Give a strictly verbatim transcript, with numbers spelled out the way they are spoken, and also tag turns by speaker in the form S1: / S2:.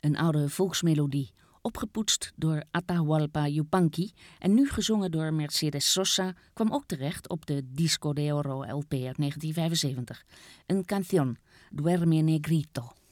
S1: Een oude volksmelodie, opgepoetst door Atahualpa Yupanqui en nu gezongen door Mercedes Sosa, kwam ook terecht op de Disco de Oro L P uit negentien vijfenzeventig. Een canción, Duerme Negrito.